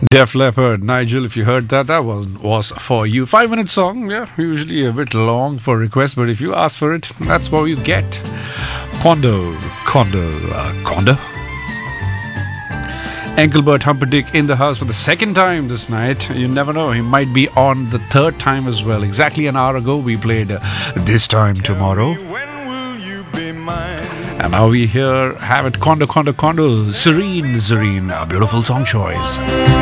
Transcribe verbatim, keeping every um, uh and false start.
Def Leppard, Nigel, if you heard that, that was was for you. Five minute song, yeah, usually a bit long for request, but if you ask for it, that's what you get. Condo, Condo, uh, Condo. Engelbert Humperdinck in the house for the second time this night. You never know, he might be on the third time as well. Exactly an hour ago, we played uh, This Time Tomorrow. And now we here have it, Condo, Condo, Condo, Serene, Serene, a beautiful song choice.